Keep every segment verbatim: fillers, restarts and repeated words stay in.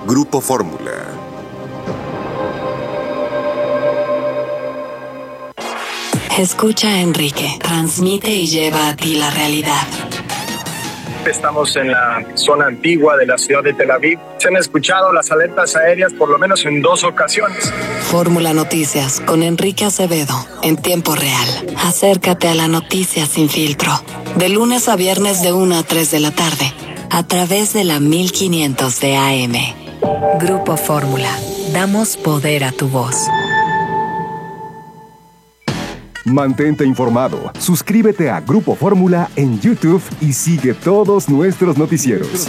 Grupo Fórmula. Escucha a Enrique, transmite y lleva a ti la realidad. Estamos en la zona antigua de la ciudad de Tel Aviv. Se han escuchado las alertas aéreas por lo menos en dos ocasiones. Fórmula Noticias con Enrique Acevedo, en tiempo real. Acércate a la noticia sin filtro. De lunes a viernes de una a tres de la tarde, a través de la mil quinientos de A M. Grupo Fórmula. Damos poder a tu voz. Mantente informado. Suscríbete a Grupo Fórmula en YouTube y sigue todos nuestros noticieros.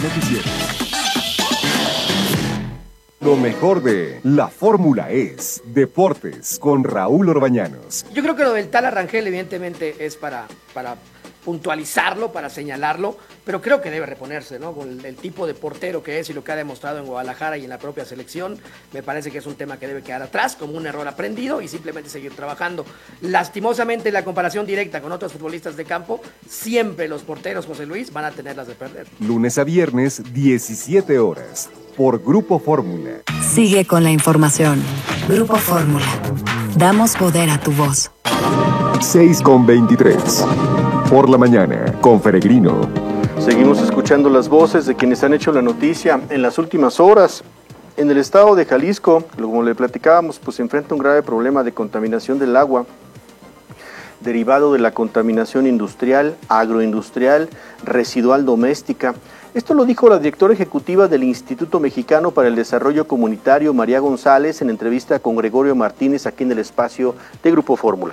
Lo mejor de La Fórmula es Deportes con Raúl Orbañanos. Yo creo que lo del Tala Rangel evidentemente es para, para puntualizarlo, para señalarlo, pero creo que debe reponerse, ¿no? Con el, el tipo de portero que es y lo que ha demostrado en Guadalajara y en la propia selección, me parece que es un tema que debe quedar atrás como un error aprendido y simplemente seguir trabajando. Lastimosamente, la comparación directa con otros futbolistas de campo, siempre los porteros, José Luis, van a tenerlas de perder. Lunes a viernes, diecisiete horas, por Grupo Fórmula. Sigue con la información. Grupo Fórmula. Damos poder a tu voz. seis con veintitrés. Por la mañana, con Peregrino. Seguimos escuchando las voces de quienes han hecho la noticia en las últimas horas. En el estado de Jalisco, como le platicábamos, pues se enfrenta un grave problema de contaminación del agua, derivado de la contaminación industrial, agroindustrial, residual doméstica. Esto lo dijo la directora ejecutiva del Instituto Mexicano para el Desarrollo Comunitario, María González, en entrevista con Gregorio Martínez aquí en el espacio de Grupo Fórmula.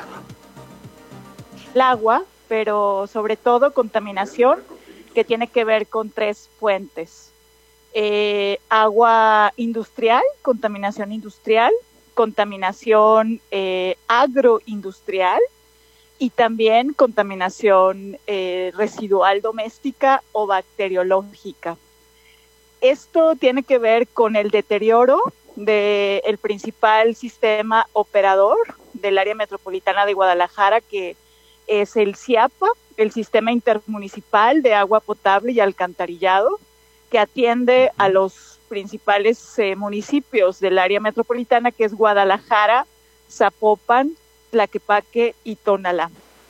El agua, pero sobre todo contaminación que tiene que ver con tres fuentes. Eh, agua industrial, contaminación industrial, contaminación eh, agroindustrial y también contaminación eh, residual doméstica o bacteriológica. Esto tiene que ver con el deterioro del principal sistema operador del área metropolitana de Guadalajara, que es el SIAPA, el Sistema Intermunicipal de Agua Potable y Alcantarillado, que atiende a los principales eh, municipios del área metropolitana, que es Guadalajara, Zapopan, Tlaquepaque y Tonalá.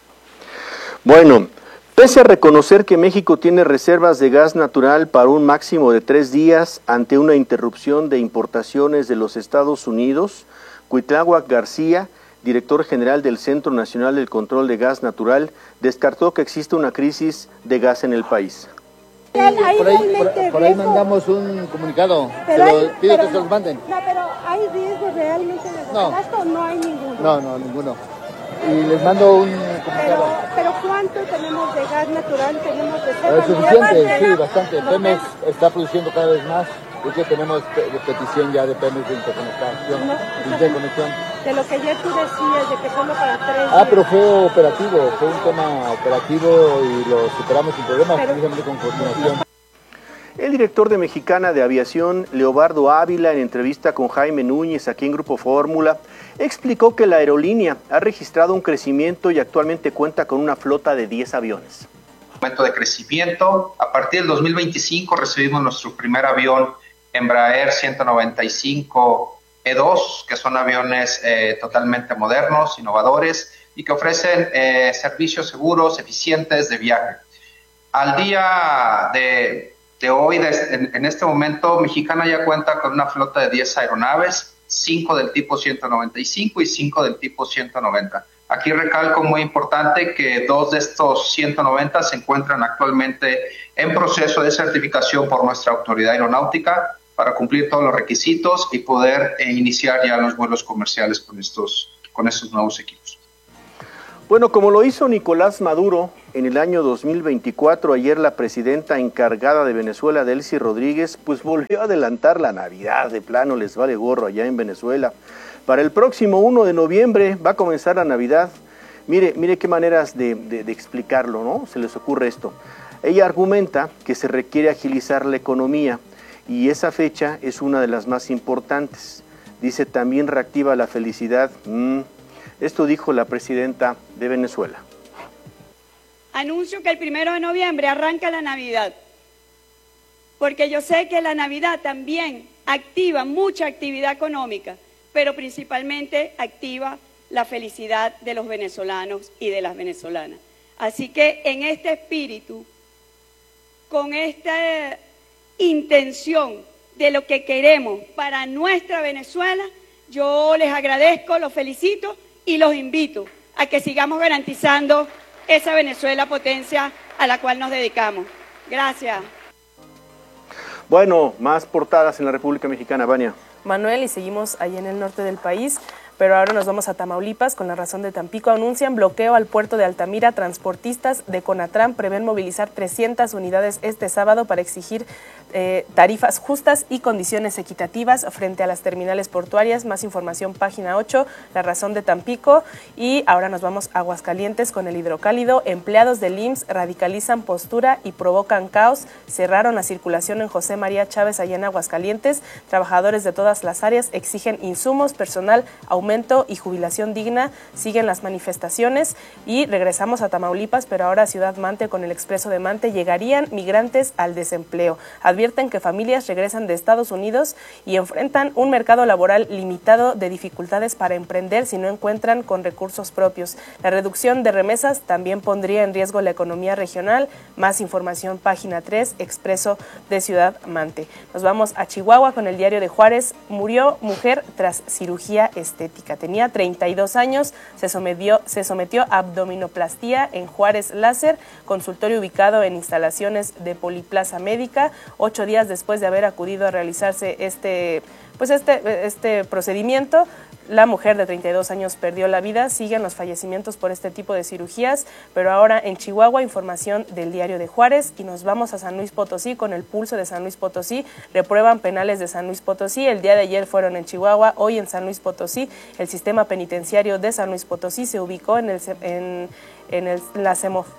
Bueno, pese a reconocer que México tiene reservas de gas natural para un máximo de tres días ante una interrupción de importaciones de los Estados Unidos, Cuitláhuac García, director general del Centro Nacional del Control de Gas Natural, descartó que existe una crisis de gas en el país. Por ahí, por, por ahí mandamos un comunicado, pero se lo pido que se los manden. No, pero ¿hay riesgo realmente de desabasto o no hay ninguno? No, no, ninguno. Y les mando un comunicado. Pero, pero ¿cuánto tenemos de gas natural? ¿Tenemos de Es suficiente, sí, bastante. Pemex está produciendo cada vez más. Es que tenemos petición ya de Pemex de interconexión. No, interconexión. De lo que ayer tú decías, de que solo para tres. Ah, pero fue operativo, fue un tema operativo y lo superamos sin problemas, precisamente con coordinación. El director de Mexicana de Aviación, Leobardo Ávila, en entrevista con Jaime Núñez aquí en Grupo Fórmula, explicó que la aerolínea ha registrado un crecimiento y actualmente cuenta con una flota de diez aviones. Momento de crecimiento. A partir del dos mil veinticinco recibimos nuestro primer avión Embraer ciento noventa y cinco E dos, que son aviones eh, totalmente modernos, innovadores y que ofrecen eh, servicios seguros, eficientes de viaje. Al día de, de hoy, de, en, en este momento, Mexicana ya cuenta con una flota de diez aeronaves, cinco del tipo ciento noventa y cinco y cinco del tipo ciento noventa. Aquí recalco muy importante que dos de estos ciento noventa se encuentran actualmente en proceso de certificación por nuestra autoridad aeronáutica para cumplir todos los requisitos y poder eh, iniciar ya los vuelos comerciales con estos, con estos nuevos equipos. Bueno, como lo hizo Nicolás Maduro en el año dos mil veinticuatro, ayer la presidenta encargada de Venezuela, Delcy Rodríguez, pues volvió a adelantar la Navidad. De plano les vale gorro allá en Venezuela. Para el próximo uno de noviembre va a comenzar la Navidad. Mire, mire qué maneras de, de, de explicarlo, ¿no? Se les ocurre esto. Ella argumenta que se requiere agilizar la economía y esa fecha es una de las más importantes. Dice, también reactiva la felicidad. Mm. Esto dijo la presidenta de Venezuela. Anuncio que el primero de noviembre arranca la Navidad, porque yo sé que la Navidad también activa mucha actividad económica, pero principalmente activa la felicidad de los venezolanos y de las venezolanas. Así que en este espíritu, con esta intención de lo que queremos para nuestra Venezuela, yo les agradezco, los felicito y los invito a que sigamos garantizando esa Venezuela potencia a la cual nos dedicamos. Gracias. Bueno, más portadas en la República Mexicana, Vania. Manuel, y seguimos ahí en el norte del país, pero ahora nos vamos a Tamaulipas. Con La Razón de Tampico anuncian bloqueo al puerto de Altamira. Transportistas de Conatram prevén movilizar trescientas unidades este sábado para exigir eh, tarifas justas y condiciones equitativas frente a las terminales portuarias. Más información, página ocho, La Razón de Tampico. Y ahora nos vamos a Aguascalientes con el hidrocálido. Empleados del I M S S radicalizan postura y provocan caos. Cerraron la circulación en José María Chávez allá en Aguascalientes. Trabajadores de todas las áreas exigen insumos, personal, aumento y jubilación digna. Siguen las manifestaciones y regresamos a Tamaulipas, pero ahora a Ciudad Mante con el Expreso de Mante. Llegarían migrantes al desempleo. Advierten que familias regresan de Estados Unidos y enfrentan un mercado laboral limitado de dificultades para emprender si no encuentran con recursos propios. La reducción de remesas también pondría en riesgo la economía regional. Más información, página tres, Expreso de Ciudad Mante. Nos vamos a Chihuahua con el Diario de Juárez. Murió mujer tras cirugía estética. Tenía treinta y dos años, se sometió, se sometió a abdominoplastía en Juárez Láser, consultorio ubicado en instalaciones de Poliplaza Médica. Ocho días después de haber acudido a realizarse este, pues este, este procedimiento, la mujer de treinta y dos años perdió la vida. Siguen los fallecimientos por este tipo de cirugías, pero ahora en Chihuahua, información del Diario de Juárez, y nos vamos a San Luis Potosí con el Pulso de San Luis Potosí. Reprueban penales de San Luis Potosí. El día de ayer fueron en Chihuahua, hoy en San Luis Potosí. El sistema penitenciario de San Luis Potosí se ubicó en, el, en, en el, la semoforización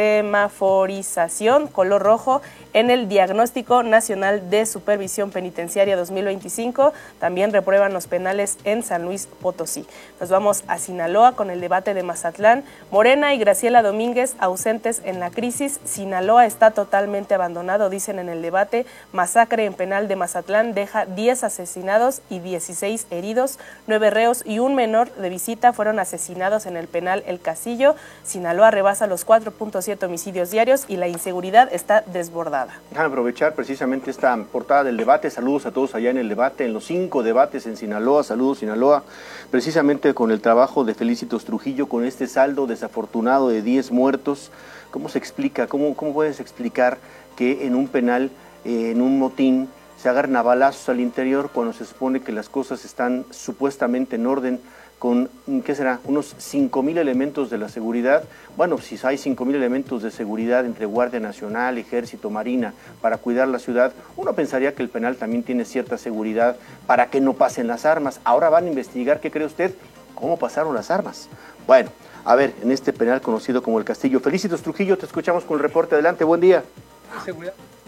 semaforización color rojo en el Diagnóstico Nacional de Supervisión Penitenciaria dos mil veinticinco. También reprueban los penales en San Luis Potosí. Nos vamos a Sinaloa con el debate de Mazatlán. Morena y Graciela Domínguez ausentes en la crisis. Sinaloa está totalmente abandonado, dicen en el debate. Masacre en penal de Mazatlán deja diez asesinados y dieciséis heridos. Nueve reos y un menor de visita fueron asesinados en el penal El Castillo. Sinaloa rebasa los cuatro punto siete homicidios diarios y la inseguridad está desbordada. Déjame aprovechar precisamente esta portada del debate. Saludos a todos allá en el debate, en los cinco debates en Sinaloa. Saludos Sinaloa, precisamente con el trabajo de Felicitos Trujillo, con este saldo desafortunado de diez muertos. ¿Cómo se explica? ¿Cómo, cómo puedes explicar que en un penal, eh, en un motín, se agarran a balazos al interior cuando se supone que las cosas están supuestamente en orden, con, ¿qué será?, unos cinco mil elementos de la seguridad? Bueno, si hay cinco mil elementos de seguridad entre Guardia Nacional, Ejército, Marina, para cuidar la ciudad, uno pensaría que el penal también tiene cierta seguridad para que no pasen las armas. Ahora van a investigar, ¿qué cree usted?, cómo pasaron las armas. Bueno, a ver, en este penal conocido como El Castillo. Felicitos Trujillo, te escuchamos con el reporte. Adelante, buen día. Seguridad.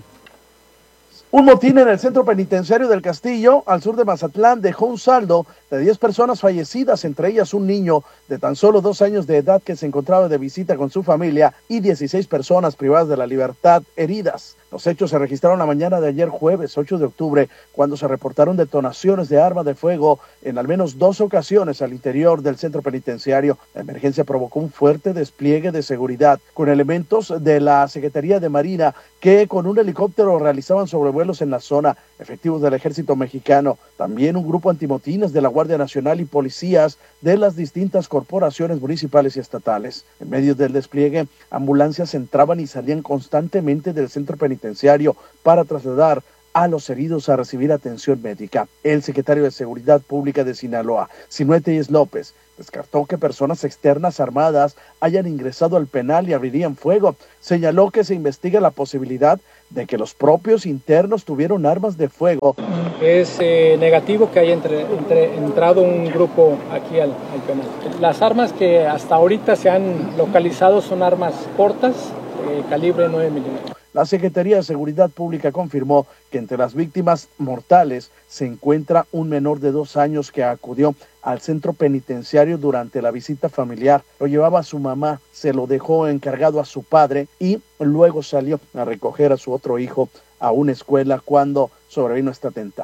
Un motín en el centro penitenciario del Castillo, al sur de Mazatlán, dejó un saldo de diez personas fallecidas, entre ellas un niño de tan solo dos años de edad que se encontraba de visita con su familia y dieciséis personas privadas de la libertad heridas. Los hechos se registraron la mañana de ayer jueves ocho de octubre, cuando se reportaron detonaciones de arma de fuego en al menos dos ocasiones al interior del centro penitenciario. La emergencia provocó un fuerte despliegue de seguridad con elementos de la Secretaría de Marina que con un helicóptero realizaban sobrevuelos en la zona, efectivos del Ejército Mexicano, también un grupo antimotines de la Guardia Nacional y policías de las distintas corporaciones municipales y estatales. En medio del despliegue, ambulancias entraban y salían constantemente del centro penitenciario para trasladar a los heridos a recibir atención médica. El secretario de Seguridad Pública de Sinaloa, Sinué Tellez López, descartó que personas externas armadas hayan ingresado al penal y abrirían fuego. Señaló que se investiga la posibilidad de que los propios internos tuvieron armas de fuego. Es eh, negativo que haya entre, entre, entrado un grupo aquí al, al penal. Las armas que hasta ahorita se han localizado son armas cortas, eh, calibre nueve milímetros. La Secretaría de Seguridad Pública confirmó que entre las víctimas mortales se encuentra un menor de dos años que acudió al centro penitenciario durante la visita familiar. Lo llevaba a su mamá, se lo dejó encargado a su padre y luego salió a recoger a su otro hijo a una escuela cuando sobrevino este atentado.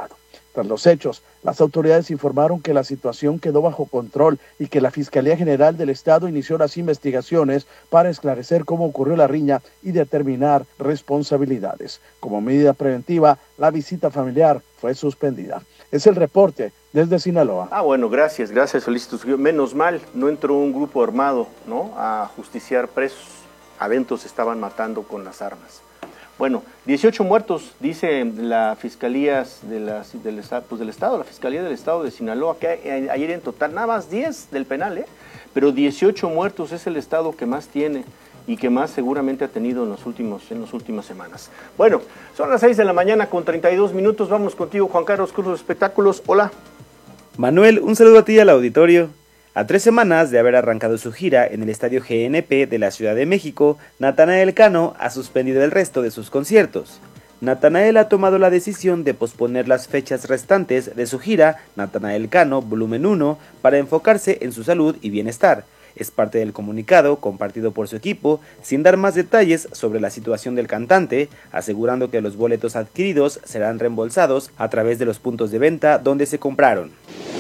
Tras los hechos, las autoridades informaron que la situación quedó bajo control y que la Fiscalía General del Estado inició las investigaciones para esclarecer cómo ocurrió la riña y determinar responsabilidades. Como medida preventiva, la visita familiar fue suspendida. Es el reporte desde Sinaloa. Ah, bueno, gracias, gracias, Felicitos. Menos mal, no entró un grupo armado, ¿no?, a justiciar presos. Adentro se estaban matando con las armas. Bueno, dieciocho muertos, dice la Fiscalía de la, del, pues del Estado, la Fiscalía del Estado de Sinaloa, que hay, ayer en total, nada más diez del penal, ¿eh? Pero dieciocho muertos es el Estado que más tiene y que más seguramente ha tenido en los últimos, en las últimas semanas. Bueno, son las seis de la mañana con treinta y dos minutos, vamos contigo, Juan Carlos Cruz, Espectáculos, hola. Manuel, un saludo a ti y al auditorio. A tres semanas de haber arrancado su gira en el Estadio G N P de la Ciudad de México, Natanael Cano ha suspendido el resto de sus conciertos. Natanael ha tomado la decisión de posponer las fechas restantes de su gira Natanael Cano Volumen uno para enfocarse en su salud y bienestar. Es parte del comunicado compartido por su equipo, sin dar más detalles sobre la situación del cantante, asegurando que los boletos adquiridos serán reembolsados a través de los puntos de venta donde se compraron.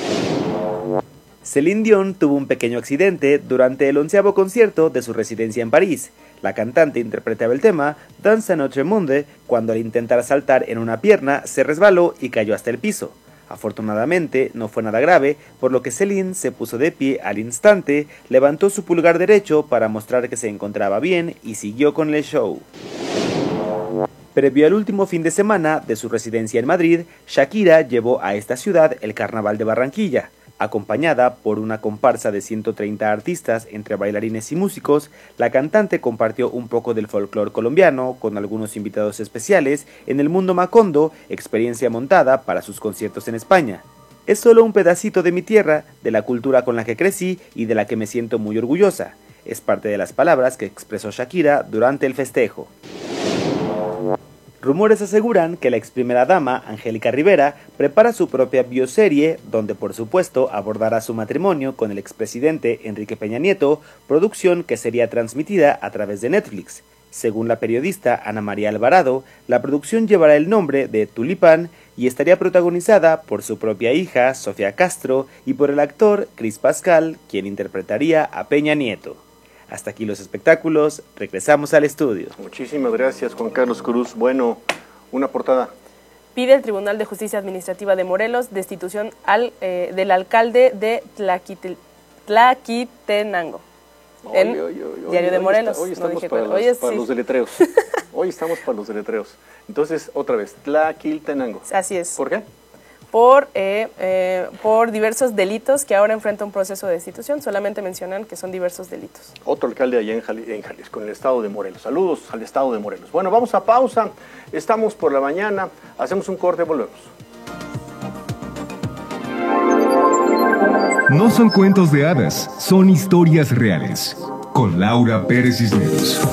Celine Dion tuvo un pequeño accidente durante el onceavo concierto de su residencia en París. La cantante interpretaba el tema Danse à notre monde cuando al intentar saltar en una pierna se resbaló y cayó hasta el piso. Afortunadamente no fue nada grave, por lo que Celine se puso de pie al instante, levantó su pulgar derecho para mostrar que se encontraba bien y siguió con el show. Previo al último fin de semana de su residencia en Madrid, Shakira llevó a esta ciudad el Carnaval de Barranquilla. Acompañada por una comparsa de ciento treinta artistas entre bailarines y músicos, la cantante compartió un poco del folclore colombiano con algunos invitados especiales en el Mundo Macondo, experiencia montada para sus conciertos en España. Es solo un pedacito de mi tierra, de la cultura con la que crecí y de la que me siento muy orgullosa. Es parte de las palabras que expresó Shakira durante el festejo. Rumores aseguran que la ex primera dama, Angélica Rivera, prepara su propia bioserie, donde por supuesto abordará su matrimonio con el expresidente Enrique Peña Nieto, producción que sería transmitida a través de Netflix. Según la periodista Ana María Alvarado, la producción llevará el nombre de Tulipán y estaría protagonizada por su propia hija, Sofía Castro, y por el actor Cris Pascal, quien interpretaría a Peña Nieto. Hasta aquí los espectáculos, regresamos al estudio. Muchísimas gracias, Juan Carlos Cruz. Bueno, una portada. Pide el Tribunal de Justicia Administrativa de Morelos destitución al, eh, del alcalde de Tlaquite, Tlaquitenango. En Oye, oye, oye, Diario hoy de Morelos. Está, hoy estamos no dije, para, pero, los, oye, para sí. los deletreos. Hoy estamos para los deletreos. Entonces, otra vez, Tlaquiltenango. Así es. ¿Por qué? Por, eh, eh, por diversos delitos que ahora enfrenta un proceso de destitución. Solamente mencionan que son diversos delitos. Otro alcalde allá en, Jali en Jalisco, en el estado de Morelos. Saludos al estado de Morelos. Bueno, vamos a pausa. Estamos por la mañana. Hacemos un corte, volvemos. No son cuentos de hadas, son historias reales. Con Laura Pérez Cisneros.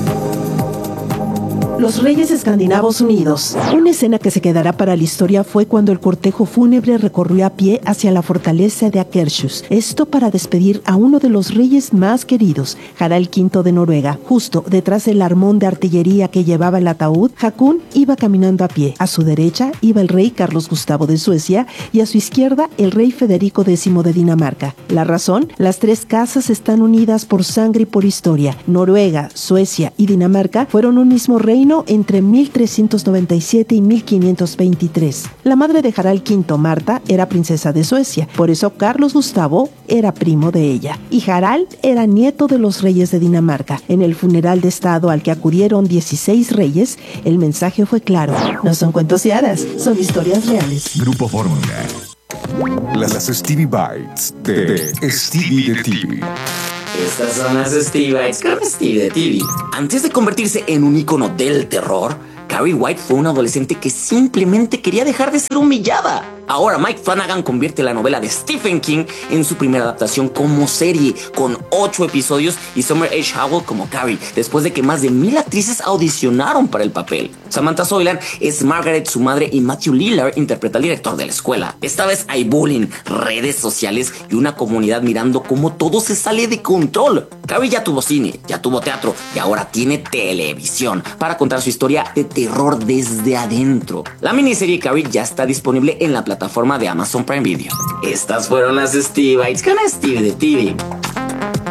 Los Reyes Escandinavos Unidos. Una escena que se quedará para la historia fue cuando el cortejo fúnebre recorrió a pie hacia la fortaleza de Akershus. Esto para despedir a uno de los reyes más queridos, Harald quinto de Noruega. Justo detrás del armón de artillería que llevaba el ataúd, Hakon iba caminando a pie. A su derecha iba el rey Carlos Gustavo de Suecia y a su izquierda el rey Federico décimo de Dinamarca. La razón, las tres casas están unidas por sangre y por historia. Noruega, Suecia y Dinamarca fueron un mismo reino entre mil trescientos noventa y siete y mil quinientos veintitrés. La madre de Harald quinto, Marta, era princesa de Suecia, por eso Carlos Gustavo era primo de ella. Y Harald era nieto de los reyes de Dinamarca. En el funeral de estado al que acudieron dieciséis reyes, el mensaje fue claro. No son cuentos de hadas, son historias reales. Grupo Fórmula. Las Stevie Bites de, de Stevie de T V. Estas son las Stevie Bites con Stevie de T V. Antes de convertirse en un ícono del terror, Carrie White fue una adolescente que simplemente quería dejar de ser humillada. Ahora Mike Flanagan convierte la novela de Stephen King en su primera adaptación como serie, con ocho episodios y Summer H. Howell como Carrie, después de que más de mil actrices audicionaron para el papel. Samantha Soilan es Margaret, su madre, y Matthew Lillard interpreta al director de la escuela. Esta vez hay bullying, redes sociales y una comunidad mirando cómo todo se sale de control. Carrie ya tuvo cine, ya tuvo teatro y ahora tiene televisión para contar su historia de terror desde adentro. La miniserie Carrie ya está disponible en la plataforma plataforma de Amazon Prime Video. Estas fueron las Steve Bites con Steve de T V.